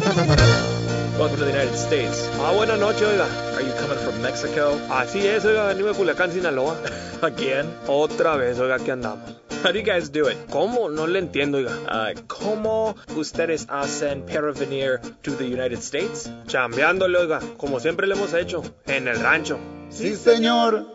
Welcome to the United States. Buenas noches, oiga. Are you coming from Mexico? Así es, oiga, venimos de Culiacán, Sinaloa. Again? Otra vez, oiga, aquí andamos. How do you guys do it? ¿Cómo? No le entiendo, oiga. ¿Cómo ustedes hacen para venir to the United States? Chambeándole, oiga, como siempre le hemos hecho, en el rancho. Sí, señor.